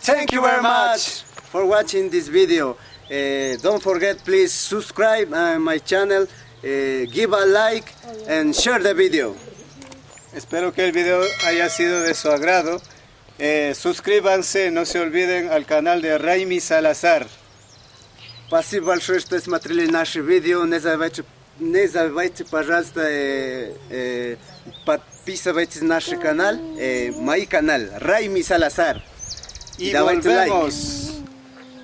Thank you very much for watching this video. Don't forget, please subscribe my channel, give a like and share the video. Espero que el video haya sido de su agrado. Suscríbanse, no se olviden al canal de Raimi Salazar. Спасибо большое, что смотрели наши видео. Не забывайте, пожалуйста, подписывайтесь на наш канал, мой канал, Raimi Salazar. Y volvemos.